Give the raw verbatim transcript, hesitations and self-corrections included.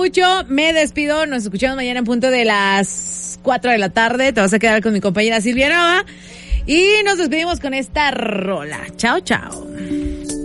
mucho, me despido, nos escuchamos mañana en punto de las cuatro de la tarde, te vas a quedar con mi compañera Silvia Nava y nos despedimos con esta rola. Chao, chao.